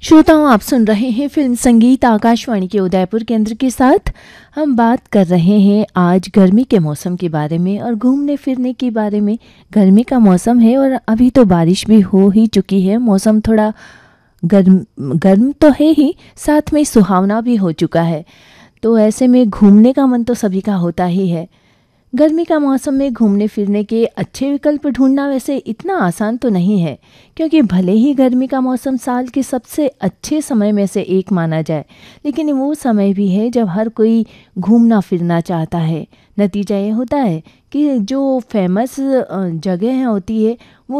श्रोताओं, आप सुन रहे हैं फिल्म संगीत आकाशवाणी के उदयपुर केंद्र के साथ। हम बात कर रहे हैं आज गर्मी के मौसम के बारे में और घूमने फिरने के बारे में। गर्मी का मौसम है और अभी तो बारिश भी हो ही चुकी है। मौसम थोड़ा गर्म गर्म तो है ही, साथ में सुहावना भी हो चुका है। तो ऐसे में घूमने का मन तो सभी का होता ही है। गर्मी का मौसम में घूमने फिरने के अच्छे विकल्प ढूंढना वैसे इतना आसान तो नहीं है, क्योंकि भले ही गर्मी का मौसम साल के सबसे अच्छे समय में से एक माना जाए, लेकिन वो समय भी है जब हर कोई घूमना फिरना चाहता है। नतीजा ये होता है कि जो फेमस जगह होती है वो